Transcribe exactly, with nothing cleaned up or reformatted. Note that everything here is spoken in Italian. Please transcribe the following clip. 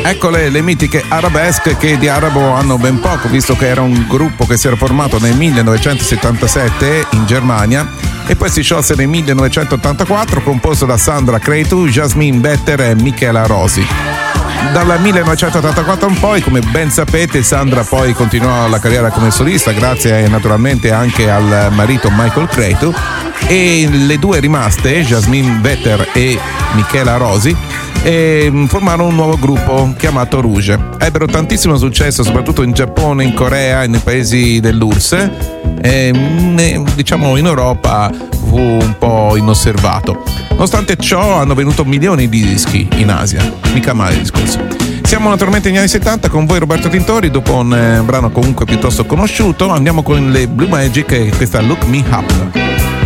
Eccole le mitiche Arabesque, che di arabo hanno ben poco, visto che era un gruppo che si era formato nel millenovecentosettantasette in Germania e poi si sciolse nel millenovecentottantaquattro, composto da Sandra Cretu, Jasmine Vetter e Michela Rosi. Dal millenovecentottantaquattro in poi, come ben sapete, Sandra poi continuò la carriera come solista, grazie naturalmente anche al marito Michael Cretu, e le due rimaste, Jasmine Vetter e Michela Rosi, e formarono un nuovo gruppo chiamato Rouge. Ebbero tantissimo successo soprattutto in Giappone, in Corea e nei paesi dell'U R S S, e diciamo in Europa fu un po' inosservato. Nonostante ciò hanno venduto milioni di dischi in Asia, mica male il discorso. Siamo naturalmente negli anni settanta, con voi Roberto Tintori. Dopo un eh, brano comunque piuttosto conosciuto andiamo con le Blue Magic e questa Look Me Up.